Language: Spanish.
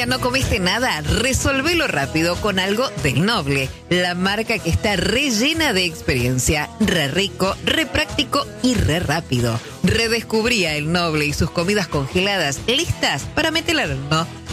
no comiste nada? Resolvelo rápido con algo del Noble, la marca que está rellena de experiencia, re rico, re práctico y re rápido. Redescubrí a El Noble y sus comidas congeladas listas para meter al horno.